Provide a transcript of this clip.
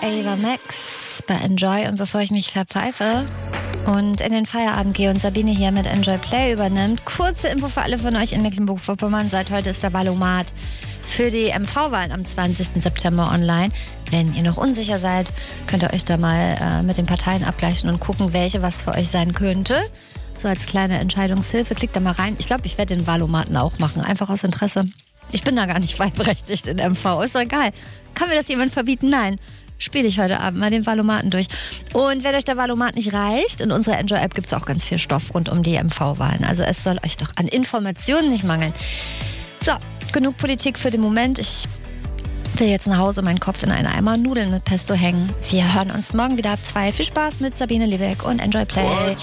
Ava Max bei Enjoy. Und bevor ich mich verpfeife und in den Feierabend gehe und Sabine hier mit Enjoy Play übernimmt, kurze Info für alle von euch in Mecklenburg-Vorpommern. Seit heute ist der Wahlomat für die MV-Wahlen am 20. September online. Wenn ihr noch unsicher seid, könnt ihr euch da mal mit den Parteien abgleichen und gucken, welche was für euch sein könnte. So als kleine Entscheidungshilfe, klickt da mal rein. Ich glaube, ich werde den Wahlomaten auch machen, einfach aus Interesse. Ich bin da gar nicht wahlberechtigt in MV, ist doch egal. Kann mir das jemand verbieten? Nein. Spiele ich heute Abend mal den Wahlomaten durch. Und wenn euch der Wahlomat nicht reicht, in unserer Enjoy-App gibt es auch ganz viel Stoff rund um die MV-Wahlen. Also es soll euch doch an Informationen nicht mangeln. So, genug Politik für den Moment. Ich will jetzt nach Hause meinen Kopf in einen Eimer Nudeln mit Pesto hängen. Wir hören uns morgen wieder ab 2. Viel Spaß mit Sabine Liebeck und Enjoy Play.